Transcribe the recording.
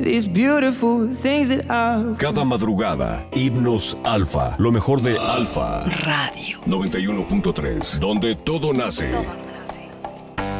these beautiful things that I've. Cada madrugada, Himnos Alfa, lo mejor de Alfa Radio 91.3, donde todo nace.